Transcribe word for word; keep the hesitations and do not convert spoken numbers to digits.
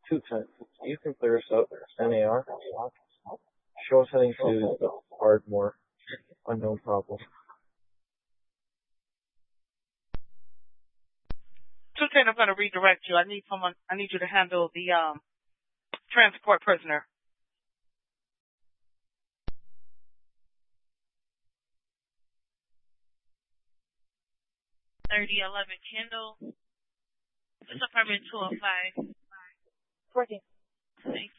Two ten. You can clear us up. N A R. Show us heading to the Ardmore. Unknown problem. two ten, I'm going to redirect you. I need someone, I need you to handle the um transport prisoner. thirty eleven Kendall. It's apartment two oh five. Working. Thanks.